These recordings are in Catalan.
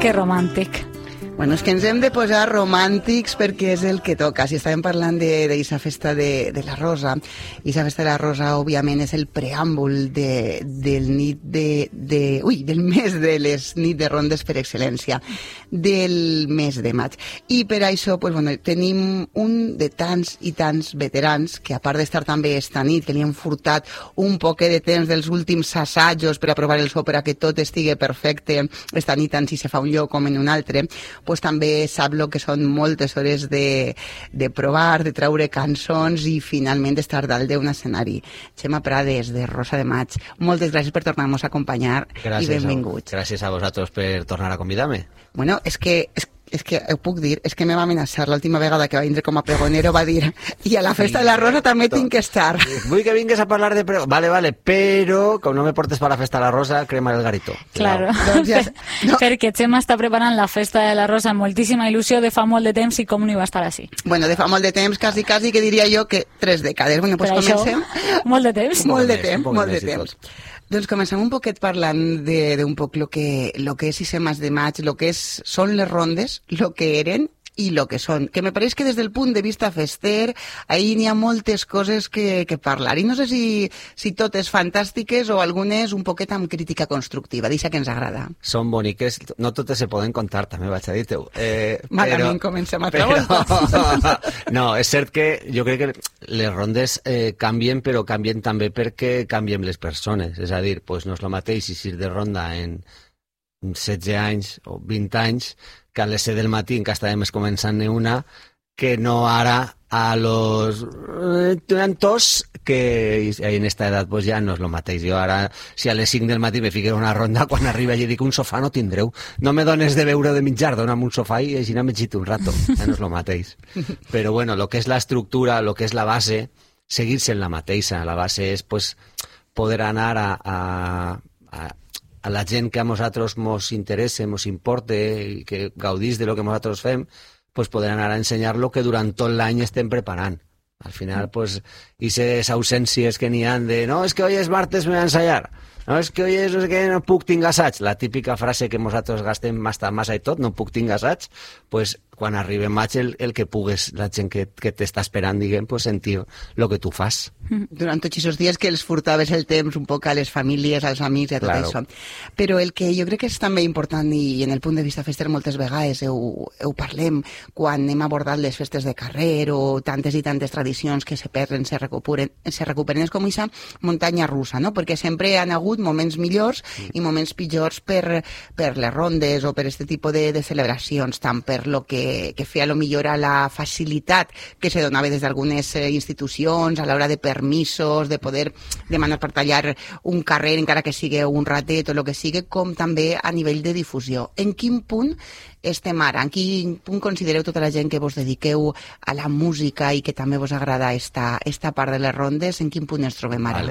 Que romàntic. Bueno, és que ens hem de posar romàntics perquè és el que toca. Si estàvem parlant d'aquesta festa de la Rosa, i aquesta festa de la Rosa, òbviament, és el preàmbul del mes de les nit de rondes per excel·lència, del mes de maig. I per això, pues, bueno, tenim un de tants i tants veterans que, a part d'estar també esta nit, que li han furtat un poquet de temps dels últims assajos per a provar el so per a que tot estigui perfecte esta nit, tant si se fa un lloc com en un altre, pues també sap lo que són moltes hores de provar, de treure cançons i finalment d'estar dalt d'un escenari. Xema Prades, de Rosa de Maig, moltes gràcies per tornar-nos a acompanyar i benvinguts. Gràcies a vosaltres per tornar a convidar-me. Bueno, és que ho puc dir, és que me va amenaçar l'última vegada que va vindre com a pregonero, va dir, i a la festa de la Rosa també tinc que estar. Vull que vingues a parlar de Vale, però com no me portes per la festa de la Rosa, crema el garito. Claro, no. Perquè Xema està preparant la festa de la Rosa amb moltíssima il·lusió de fa molt de temps i com no hi va estar així. Bueno, de fa molt de temps, quasi, que diria jo que 3 dècades. Bueno, pues comencem. Molt de temps. Molt de temps. Doncs comencem un poquet parlant d'un poc lo que és Sistemes de Maig, lo que són les rondes, lo que eren i lo que són. Que me pareix que des del punt de vista fester, ahí n'hi ha moltes coses que parlar. I no sé si totes fantàstiques o algunes un poquet amb crítica constructiva. Deixa que ens agrada. Són boniques, no totes se poden contar, també vaig a dir-te-ho. Malament comencem a treure. No, és cert que jo crec que les rondes canvien, però canvien també perquè canviem les persones. És a dir, pues no és el mateix si de ronda en 16 anys o 20 anys que a les 7 del matí encara estàvem començant una, que no ara a los tantos que en esta edat pues ja no és el mateix. Jo ara, si a les 5 del matí me fiqué una ronda, quan arriba i dic un sofà no tindreu. No me dones de beure o de menjar, dona'm un sofà i així no me xito un rato. Ja no és el mateix. Però bueno, lo que és l'estructura, lo que és la base, seguir sent la mateixa. La base és pues poder anar a la gent que a nosaltres mos interessa, mos importa i que gaudís de lo que nosaltres fem, pues poder anar a ensenyar lo que durant tot l'any estem preparant. Al final, pues, aquestes ausències que n'hi han de no, és que hoy és martes, me voy a ensayar. No, és que hoy és que no puc tinc assaig. La típica frase que nosaltres gastem massa i tot, no puc tinc assaig, pues quan arribi maig el que pugues, la gent que t'està esperant, diguem, pues sentir el que tu fas. Durant tots aquests dies que els furtaves el temps un poc a les famílies, als amics i a tot això. Però el que jo crec que és també important, i en el punt de vista fester moltes vegades ho parlem, quan hem abordat les festes de carrer o tantes i tantes tradicions que se perden, se recuperen, és com aquesta muntanya russa, no? Perquè sempre han hagut moments millors i moments pitjors per les rondes o per aquest tipus de celebracions, tant per lo que feia lo millor a la facilitat que se donava des d'algunes institucions a l'hora de permisos, de poder demanar per tallar un carrer encara que sigui un ratet o el que sigui, com també a nivell de difusió. En quin punt estem ara? En quin punt considereu tota la gent que vos dediqueu a la música i que també vos agrada esta part de les rondes? En quin punt ens trobem ara?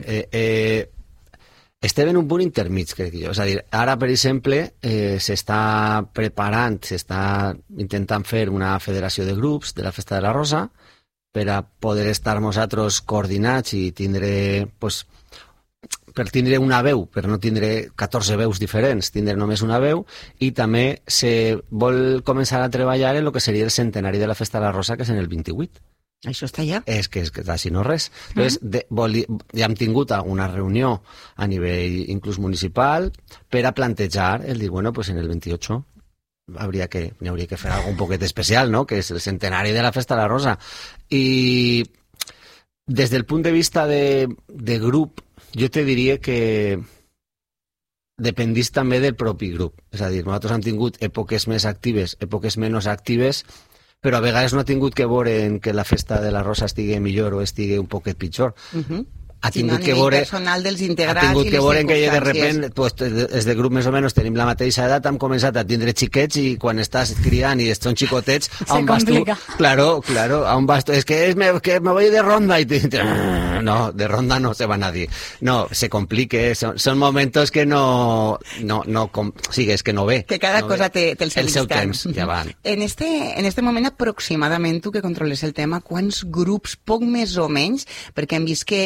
Estem en un punt intermig, crec jo. És a dir, ara, per exemple, s'està preparant, s'està intentant fer una federació de grups de la Festa de la Rosa per a poder estar nosaltres coordinats i tindre, pues, per tindre una veu, per no tindre 14 veus diferents, tindre només una veu, i també se vol començar a treballar en el que seria el centenari de la Festa de la Rosa, que és en el 28. Això està ja? És que així no res. Entonces, ja hem tingut alguna reunió a nivell inclús municipal per a plantejar el dir, bueno, pues en el 28 n'hi hauria que fer algo un poquet especial, no? Que és el centenari de la Festa de la Rosa. I des del punt de vista de grup, jo te diria que dependís també del propi grup. És a dir, nosaltres hem tingut èpoques més actives, èpoques menys actives, però a vegades no ha tingut que veure que la Festa de la Rosa estigui millor o estigui un poquet pitjor. Ha tingut que veure personal dels integrants, ha tingut que veure que de repente, pues, des de grup més o menys tenim la mateixa edat, hem començat a tindre xiquets i quan estàs criant i són xicotets, on vas tu? Claro, on vas tu? És que me voy de ronda i no, de ronda no se van a dir. No, se complique, són momentos que no sigui, és que no ve. Que cada cosa té el seu temps, ja van. En este moment, aproximadament, tu que controles el tema, quants grups, poc més o menys, perquè hem vist que l'elenc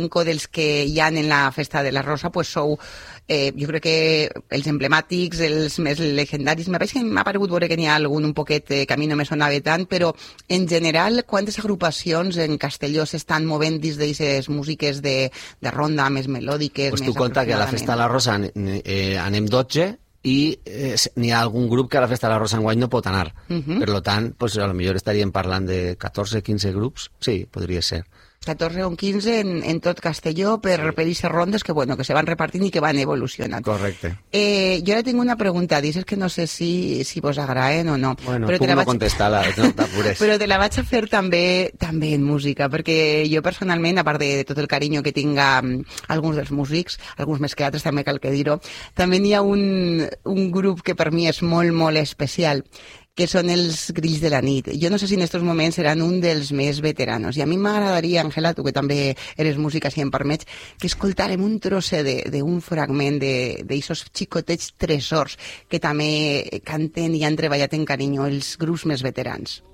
l'elenco dels que hi ha en la Festa de la Rosa, pues sou, jo crec que els emblemàtics, els més legendaris. Me pareix que m'ha paregut veure que n'hi ha algun un poquet que a mi no me sonava tant, però en general, quantes agrupacions en Castelló s'estan movent dins d'aquestes músiques de ronda més melòdiques? Pues tu compta que a la Festa de la Rosa anem 12 i n'hi ha algun grup que a la Festa de la Rosa enguany no pot anar. Per tant, pues, a lo millor estaríem parlant de 14-15 grups. Sí, podria ser. 14 o 15 en tot Castelló per aquestes rondes que, bueno, que se van repartint i que van evolucionant. Correcte. Jo ara tinc una pregunta, dices que no sé si vos agraden o no. Bueno, però puc no contestar-la, no t'apures. Però te la vaig a fer també en música, perquè jo personalment, a part de tot el carinyo que tinc a alguns dels músics, alguns més que altres també cal que dir-ho, també n'hi ha un grup que per mi és molt, molt especial, que són els Grills de la Nit. Jo no sé si en aquests moments seran un dels més veteranos. I a mi m'agradaria, Àngela, tu que també eres música, si em permets, que escoltàrem un trosset d'un fragment d'aixos xicotets tresors que també canten i han treballat en carinyo els grups més veterans.